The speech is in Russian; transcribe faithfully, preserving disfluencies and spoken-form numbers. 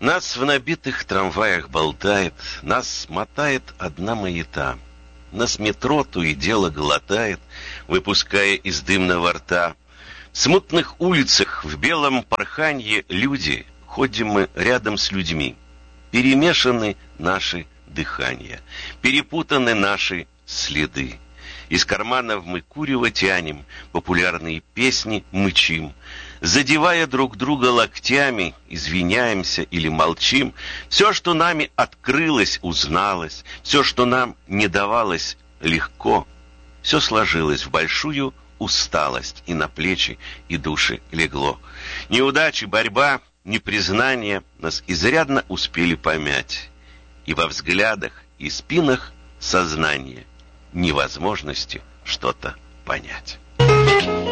Нас в набитых трамваях болтает, нас мотает одна маята. Нас метро то и дело глотает, выпуская из дымного рта. В смутных улицах, в белом порханье люди, ходим мы рядом с людьми. Перемешаны наши дыхания, перепутаны наши следы. Из карманов мы курево тянем, популярные песни мычим. Задевая друг друга локтями, извиняемся или молчим. Все, что нами открылось, узналось, все, что нам не давалось легко, все сложилось в большую усталость, и на плечи, и души легло. Неудачи, борьба, непризнание нас изрядно успели помять. И во взглядах и спинах сознание невозможности что-то понять.